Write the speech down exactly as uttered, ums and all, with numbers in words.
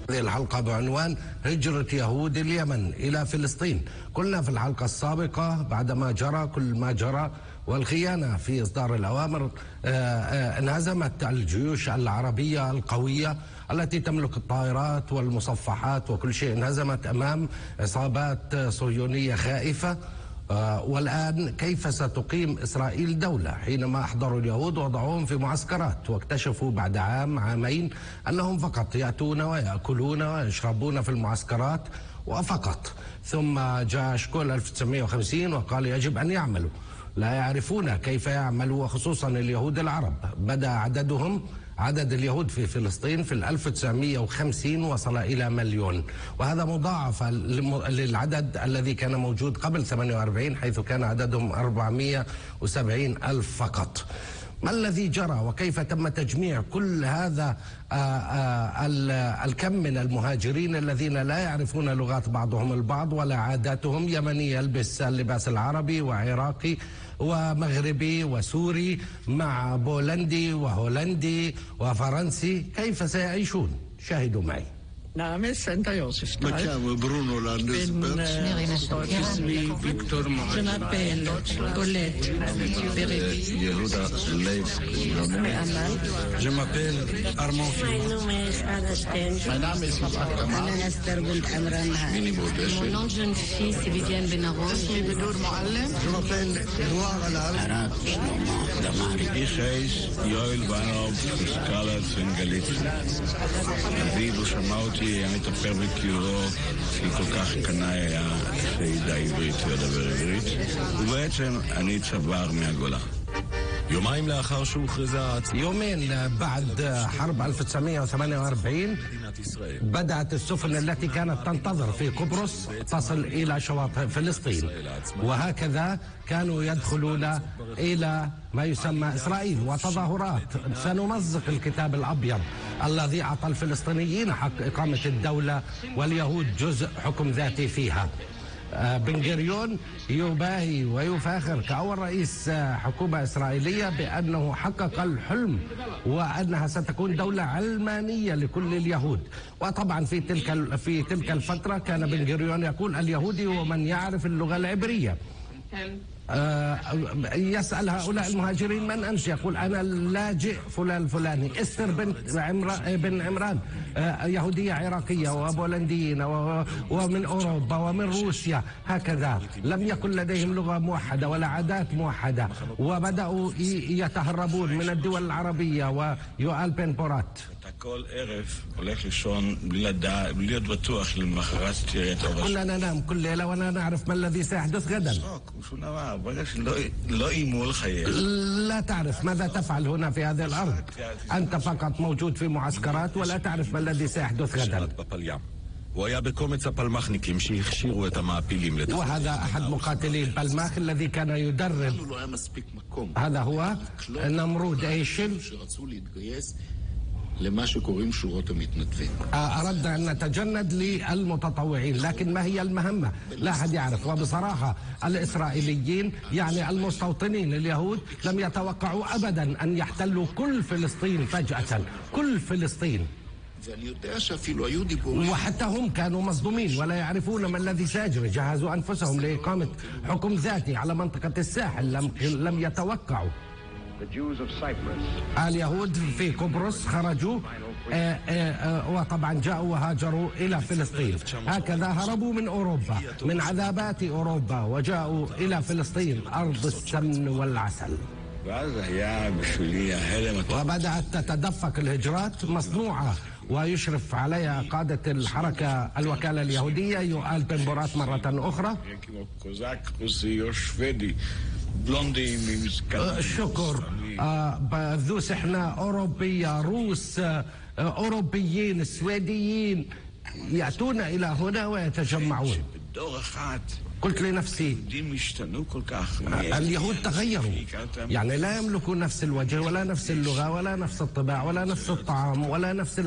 هذه الحلقة بعنوان هجرة يهود اليمن إلى فلسطين. قلنا في الحلقة السابقة بعدما جرى كل ما جرى والخيانة في إصدار الأوامر انهزمت الجيوش العربية القوية التي تملك الطائرات والمصفحات وكل شيء، انهزمت أمام عصابات صهيونية خائفة. والآن كيف ستقيم إسرائيل دولة حينما أحضروا اليهود وضعوهم في معسكرات واكتشفوا بعد عام عامين أنهم فقط يأتون ويأكلون ويشربون في المعسكرات وفقط. ثم جاء شكول ألف وتسعمائة وخمسين وقال يجب أن يعملوا، لا يعرفون كيف يعملوا، وخصوصا اليهود العرب. بدأ عددهم عدد اليهود في فلسطين في ألف وتسعمائة وخمسين وصل إلى مليون، وهذا مضاعف للعدد الذي كان موجود قبل ثمانية وأربعين حيث كان عددهم أربعمائة وسبعين ألف فقط. ما الذي جرى وكيف تم تجميع كل هذا الكم من المهاجرين الذين لا يعرفون لغات بعضهم البعض ولا عاداتهم؟ يمني يلبس اللباس العربي وعراقي ومغربي وسوري مع بولندي وهولندي وفرنسي، كيف سيعيشون؟ شاهدوا معي. نعم، سانتا يوسف chiamo Bruno Landesberg. Victor Je m'appelle Colette Yehuda Leibski. Je m'appelle Armand Mein Name ist Ada Sten. Mein Name ist أنا أستر بنت عمران هاي. Mon nom de jeune fille, c'est Viviane Benarouz. بدور معلم. Je m'appelle Edouard Alal. Ich heiße Joel Weinraub, Skala von Galicia. אבי לא שמע אותי, היה מתאפר בקיורו, כי כל כך קנאי היה שידע עברית וידבר עברית, ובעצם אני צבר מהגולה. יומיים לאחר שהוכרזה يومين بعد حرب ألف وتسعمائة وثمانية وأربعين بدأت السفن التي كانت تنتظر في قبرص تصل إلى شواطئ فلسطين، وهكذا كانوا يدخلون إلى ما يسمى إسرائيل وتظاهرات سنمزق الكتاب الأبيض الذي أعطى الفلسطينيين حق إقامة الدولة واليهود جزء حكم ذاتي فيها. بن غوريون يباهي ويفاخر كأول رئيس حكومة إسرائيلية بأنه حقق الحلم وأنها ستكون دولة علمانية لكل اليهود. وطبعا في تلك في تلك الفترة كان بن غوريون يقول اليهودي هو من يعرف اللغة العبرية. يسأل هؤلاء المهاجرين من أنت؟ يقول أنا اللاجئ فلان الفلاني. استر بنت عمران بن عمران يهودية عراقية وبولنديين ومن أوروبا ومن روسيا، هكذا لم يكن لديهم لغة موحدة ولا عادات موحدة، وبدأوا يتهربون من الدول العربية ويوآل بن بورات. כל ערב הולך לישון בלי לדעת, בלי להיות בטוח למחרת תראה את הראש. كلنا ننام كل ليلة ولا نعرف ما الذي سيحدث غدا. שום דבר, ברגע שלא אימו על חייך. لا تعرف ماذا تفعل هنا في هذه الأرض، أنت فقط موجود في معسكرات ولا تعرف ما الذي سيحدث غدا. הוא היה בקומץ הפלמחניקים שהכשירו את המעפילים לתחום. وهذا أحد مقاتلي البلماخ الذي كان يدرب. هذا هو نمرود أيشل. لما שקוראים שורות המתנדבים. أردنا أن نتجند للمتطوعين، لكن ما هي المهمة؟ لا أحد يعرف. وبصراحة الإسرائيليين يعني المستوطنين اليهود لم يتوقعوا أبدا أن يحتلوا كل فلسطين فجأة، كل فلسطين. وحتى هم كانوا مصدومين ولا يعرفون ما الذي سيجري. جهزوا أنفسهم لإقامة حكم ذاتي على منطقة الساحل، لم لم يتوقعوا. اليهود في قبرص خرجوا آآ آآ وطبعا جاءوا وهاجروا إلى فلسطين، هكذا هربوا من أوروبا، من عذابات أوروبا، وجاءوا إلى فلسطين أرض السمن والعسل. وبدأت تتدفق الهجرات مصنوعة ويشرف عليها قادة الحركة الوكالة اليهودية يوآل بن بورات مرة أخرى. شكر ذو سحنة أوروبية، روس، أوروبيين، سويديين يأتون إلى هنا ويتجمعون. قلت لنفسي اليهود تغيروا، يعني لا يملكون نفس الوجه ولا نفس اللغة ولا نفس الطباع ولا نفس الطعام ولا نفس